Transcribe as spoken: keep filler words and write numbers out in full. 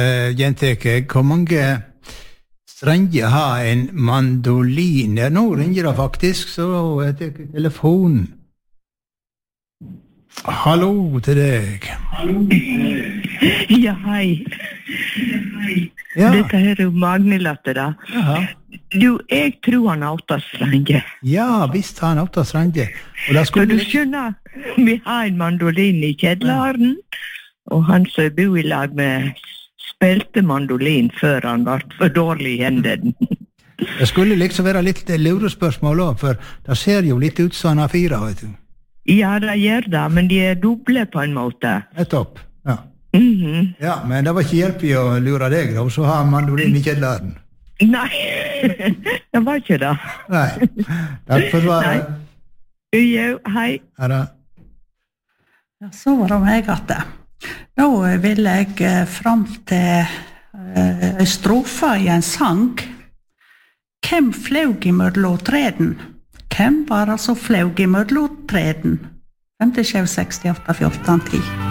Uh, Gjenteke, hvor mange strenger har en mandolin? Ja, nå ringer det faktisk, så jeg tar telefonen. Hallo til deg. Ja, hei. Ja. Dette her er jo Magnelatte da. Jaha. Du, jeg tror han har åtta strenger. Ja, visst har han åtta strenger. Og da Så skulle du skjønner, vi har en mandolin i kjedlaren, og han som bor i lag med spilte mandolin før han var for dårlig i hendene. Det skulle liksom være litt lurespørsmål også, for det ser jo litt ut som han har fire, vet du. Ja, det gjør det, men de er doble på en måte. Nettopp, ja. Mhm. Ja, men det var ikke hjelp i å lure deg, da, så har han mandolin i kjedlaren. Nei, det var ikke det. Nei, takk for svaret. Jo, hei. Ha det. Ja, så var det meg at det. Nå vil jeg fram til uh, strofa i en sang. Hvem flaug i mødlåtreden? Hvem var det som flaug i mødlåtreden? fem sju seks åtte fjorten ti